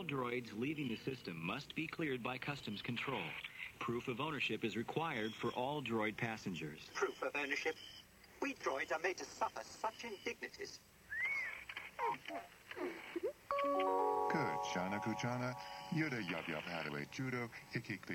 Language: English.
All droids leaving the system must be cleared by customs control. Proof of ownership is required for all droid passengers. Proof of ownership? We droids are made to suffer such indignities. Good, Shana Kuchana. Yoda Yup Yup Hadaway Judo, Ikik